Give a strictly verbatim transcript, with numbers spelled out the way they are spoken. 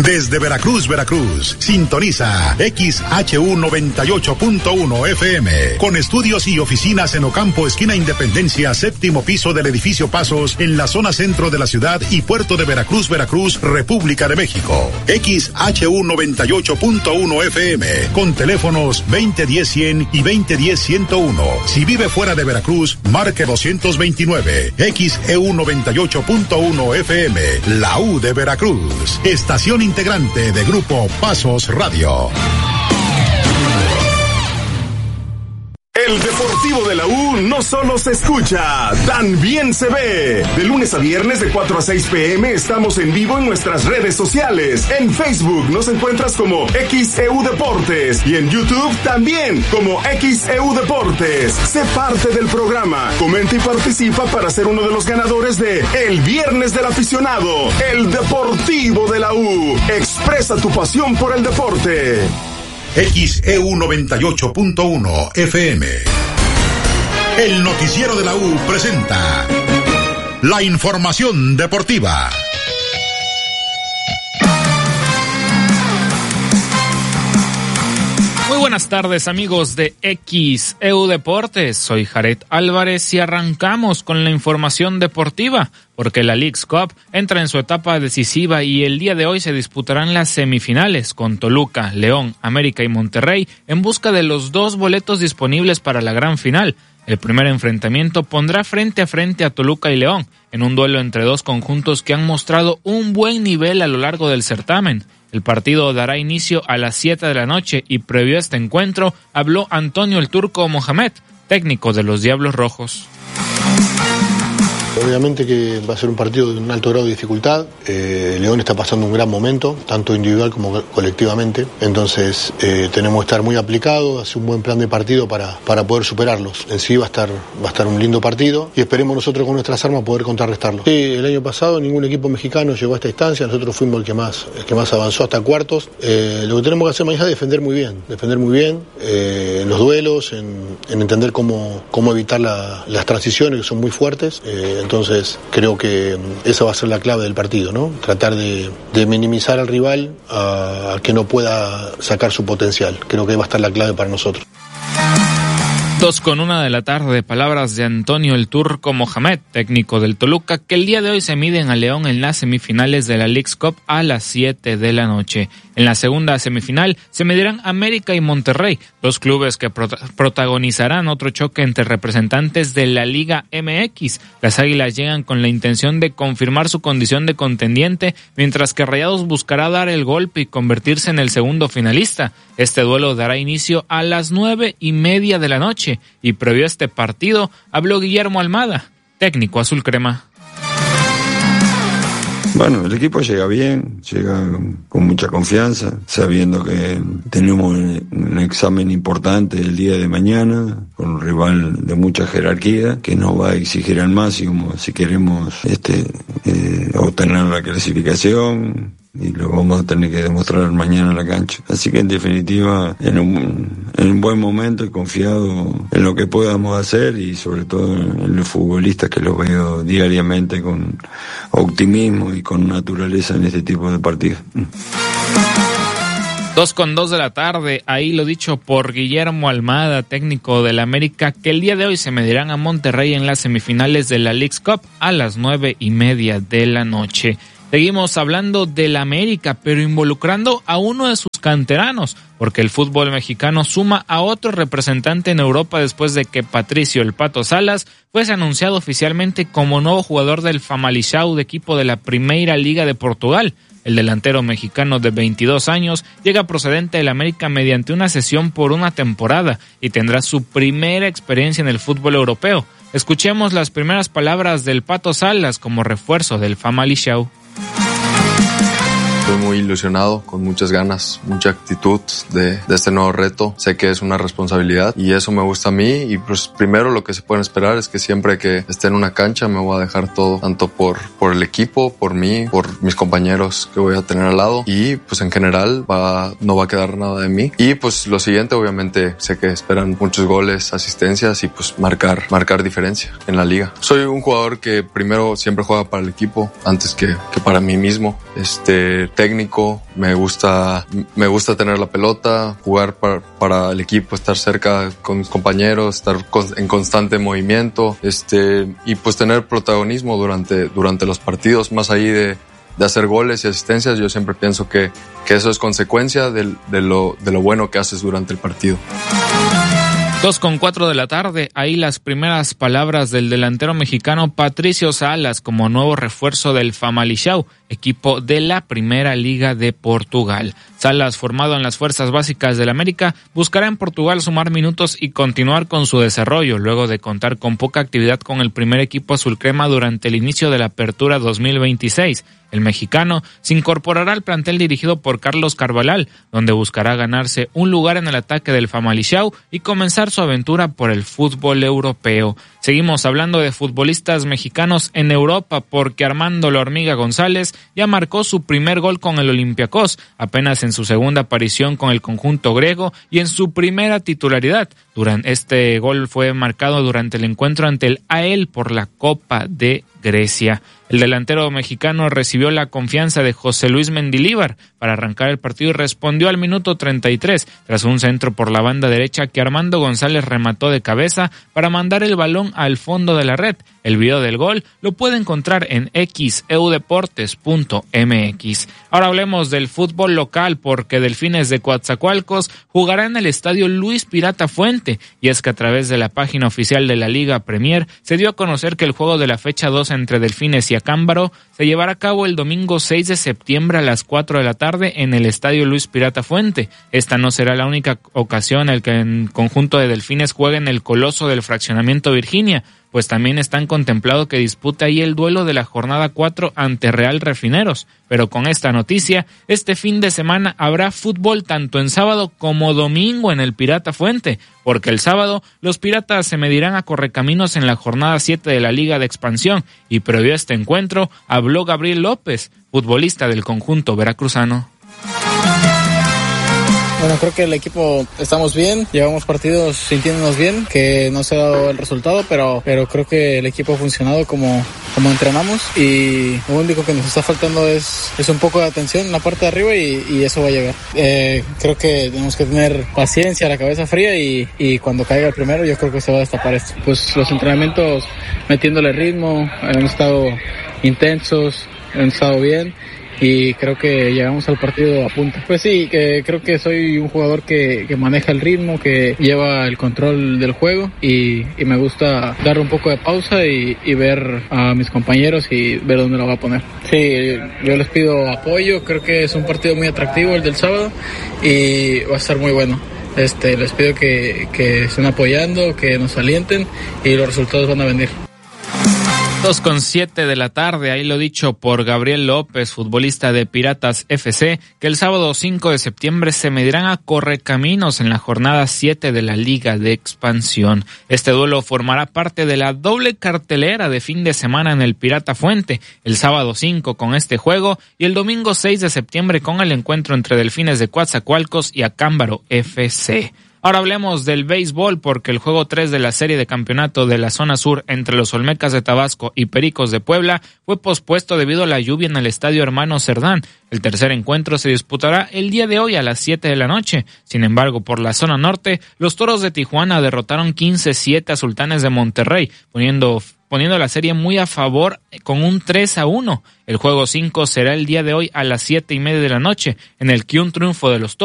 Desde Veracruz, Veracruz, sintoniza X H U noventa y ocho punto uno F M, con estudios y oficinas en Ocampo, esquina Independencia, séptimo piso del edificio Pasos, en la zona centro de la ciudad y puerto de Veracruz, Veracruz, República de México. X H U noventa y ocho punto uno F M, con teléfonos veinte diez cien y veinte diez ciento uno. Si vive fuera de Veracruz, marque doscientos veintinueve. X E U noventa y ocho punto uno F M, la U de Veracruz. Estación integrante de Grupo Pasos Radio. El Deportivo de la U no solo se escucha, también se ve. De lunes a viernes de cuatro a seis pm estamos en vivo en nuestras redes sociales. En Facebook nos encuentras como X E U Deportes y en YouTube también como X E U Deportes. Sé parte del programa, comenta y participa para ser uno de los ganadores de El Viernes del Aficionado, el Deportivo de la U. Expresa tu pasión por el deporte. X E U noventa y ocho punto uno F M. El noticiero de la U presenta la información deportiva. Muy buenas tardes, amigos de X E U Deportes. Soy Jared Álvarez y arrancamos con la información deportiva, porque la Leagues Cup entra en su etapa decisiva y el día de hoy se disputarán las semifinales con Toluca, León, América y Monterrey en busca de los dos boletos disponibles para la gran final. El primer enfrentamiento pondrá frente a frente a Toluca y León en un duelo entre dos conjuntos que han mostrado un buen nivel a lo largo del certamen. El partido dará inicio a las siete de la noche y previo a este encuentro habló Antonio el Turco Mohamed, técnico de los Diablos Rojos. Obviamente que va a ser un partido de un alto grado de dificultad. Eh, León está pasando un gran momento, tanto individual como colectivamente. Entonces eh, tenemos que estar muy aplicados, hacer un buen plan de partido para, para poder superarlos. En sí va a estar va a estar un lindo partido y esperemos nosotros con nuestras armas poder contrarrestarlo. Sí, el año pasado ningún equipo mexicano llegó a esta instancia. Nosotros fuimos el que más el que más avanzó hasta cuartos. Eh, lo que tenemos que hacer mañana es defender muy bien, defender muy bien eh, en los duelos, en, en entender cómo cómo evitar la, las transiciones que son muy fuertes. Eh, Entonces creo que esa va a ser la clave del partido, ¿no? Tratar de, de minimizar al rival a, a que no pueda sacar su potencial. Creo que va a estar la clave para nosotros. Dos con una de la tarde, palabras de Antonio el Turco Mohamed, técnico del Toluca, que el día de hoy se miden a León en las semifinales de la Leagues Cup a las siete de la noche. En la segunda semifinal se medirán América y Monterrey, dos clubes que prot- protagonizarán otro choque entre representantes de la Liga M X. Las Águilas llegan con la intención de confirmar su condición de contendiente, mientras que Rayados buscará dar el golpe y convertirse en el segundo finalista. Este duelo dará inicio a las nueve y media de la noche y previo a este partido habló Guillermo Almada, técnico azul crema. Bueno, el equipo llega bien, llega con mucha confianza, sabiendo que tenemos un examen importante el día de mañana, con un rival de mucha jerarquía, que nos va a exigir al máximo si queremos este eh, obtener la clasificación, y lo vamos a tener que demostrar mañana en la cancha. Así que en definitiva, en un, en un buen momento y confiado en lo que podamos hacer y sobre todo en los futbolistas que los veo diariamente con optimismo y con naturaleza en este tipo de partidos. Dos con dos de la tarde, ahí lo dicho por Guillermo Almada, técnico del América, que el día de hoy se medirán a Monterrey en las semifinales de la Leagues Cup a las nueve y media de la noche. Seguimos hablando del América, pero involucrando a uno de sus canteranos, porque el fútbol mexicano suma a otro representante en Europa después de que Patricio el Pato Salas fuese anunciado oficialmente como nuevo jugador del Famalicão, de equipo de la Primeira Liga de Portugal. El delantero mexicano de veintidós años llega procedente del América mediante una cesión por una temporada y tendrá su primera experiencia en el fútbol europeo. Escuchemos las primeras palabras del Pato Salas como refuerzo del Famalicão. Estoy muy ilusionado, con muchas ganas, mucha actitud de, de este nuevo reto. Sé que es una responsabilidad y eso me gusta a mí. Y pues primero lo que se pueden esperar es que siempre que esté en una cancha me voy a dejar todo, tanto por, por el equipo, por mí, por mis compañeros que voy a tener al lado. Y pues en general va, no va a quedar nada de mí. Y pues lo siguiente, obviamente, sé que esperan muchos goles, asistencias y pues marcar, marcar diferencia en la liga. Soy un jugador que primero siempre juega para el equipo antes que, que para mí mismo. Este... técnico, me gusta, me gusta tener la pelota, jugar para, para el equipo, estar cerca con mis compañeros, estar con, en constante movimiento, este, y pues tener protagonismo durante, durante los partidos, más ahí de, de hacer goles y asistencias. Yo siempre pienso que, que eso es consecuencia de, de, lo, de lo bueno que haces durante el partido. Dos con cuatro de la tarde, ahí las primeras palabras del delantero mexicano Patricio Salas como nuevo refuerzo del Famalicão, equipo de la Primera Liga de Portugal. Salas, formado en las fuerzas básicas del América, buscará en Portugal sumar minutos y continuar con su desarrollo, luego de contar con poca actividad con el primer equipo azulcrema durante el inicio de la Apertura dos mil veintiséis. El mexicano se incorporará al plantel dirigido por Carlos Carvalhal, donde buscará ganarse un lugar en el ataque del Famalicão y comenzar su aventura por el fútbol europeo. Seguimos hablando de futbolistas mexicanos en Europa porque Armando La Hormiga González ya marcó su primer gol con el Olympiacos, apenas en su segunda aparición con el conjunto griego y en su primera titularidad. Durante este gol fue marcado durante el encuentro ante el A E L por la Copa de Grecia. El delantero mexicano recibió la confianza de José Luis Mendilíbar para arrancar el partido y respondió al minuto treinta y tres tras un centro por la banda derecha que Armando González remató de cabeza para mandar el balón al fondo de la red. El video del gol lo puede encontrar en x e u deportes punto m x. Ahora hablemos del fútbol local porque Delfines de Coatzacoalcos jugará en el estadio Luis Pirata Fuente, y es que a través de la página oficial de la Liga Premier se dio a conocer que el juego de la fecha dos entre Delfines y Acámbaro se llevará a cabo el domingo seis de septiembre a las cuatro de la tarde en el estadio Luis Pirata Fuente. Esta no será la única ocasión en la que el conjunto de Delfines juegue en el Coloso del Fraccionamiento Virginia, pues también están contemplado que dispute ahí el duelo de la jornada cuatro ante Real Refineros. Pero con esta noticia, este fin de semana habrá fútbol tanto en sábado como domingo en el Pirata Fuente, porque el sábado los Piratas se medirán a Correcaminos en la jornada siete de la Liga de Expansión, y previo a este encuentro habló Gabriel López, futbolista del conjunto veracruzano. Bueno, creo que el equipo estamos bien, llevamos partidos sintiéndonos bien, que no se ha dado el resultado, pero pero creo que el equipo ha funcionado como, como entrenamos, y lo único que nos está faltando es, es un poco de atención en la parte de arriba, y, y eso va a llegar. Eh, creo que tenemos que tener paciencia, la cabeza fría, y, y cuando caiga el primero yo creo que se va a destapar esto. Pues los entrenamientos metiéndole ritmo, han estado intensos, han estado bien, y creo que llegamos al partido a punta. Pues sí, que creo que soy un jugador que, que maneja el ritmo, que lleva el control del juego, y, y me gusta dar un poco de pausa y, y ver a mis compañeros y ver dónde lo va a poner. Sí, yo les pido apoyo, creo que es un partido muy atractivo el del sábado y va a estar muy bueno. Este, les pido que, que estén apoyando, que nos alienten, y los resultados van a venir. Dos con siete de la tarde, ahí lo dicho por Gabriel López, futbolista de Piratas F C, que el sábado cinco de septiembre se medirán a Correcaminos en la jornada siete de la Liga de Expansión. Este duelo formará parte de la doble cartelera de fin de semana en el Pirata Fuente, el sábado cinco con este juego y el domingo seis de septiembre con el encuentro entre Delfines de Coatzacoalcos y Acámbaro F C. Ahora hablemos del béisbol porque el juego tres de la serie de campeonato de la zona sur entre los Olmecas de Tabasco y Pericos de Puebla fue pospuesto debido a la lluvia en el estadio Hermano Cerdán. El tercer encuentro se disputará el día de hoy a las siete de la noche. Sin embargo, por la zona norte, los Toros de Tijuana derrotaron quince siete a Sultanes de Monterrey, poniendo poniendo la serie muy a favor con un tres a uno. El juego cinco será el día de hoy a las siete y media de la noche, en el que un triunfo de los Toros